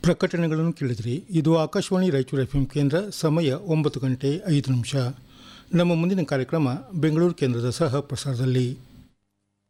ಪ್ರಕಟಣೆಗಳನ್ನು ಕೇಳಿದ್ರಿ. ಇದು ಆಕಾಶವಾಣಿ ರಾಯಚೂರು ಎಫ್ ಕೇಂದ್ರ. ಸಮಯ 9 ಗಂಟೆ 5 ನಿಮಿಷ. ನಮ್ಮ ಮುಂದಿನ ಕಾರ್ಯಕ್ರಮ ಬೆಂಗಳೂರು ಕೇಂದ್ರದ ಸಹ ಪ್ರಸಾರದಲ್ಲಿ.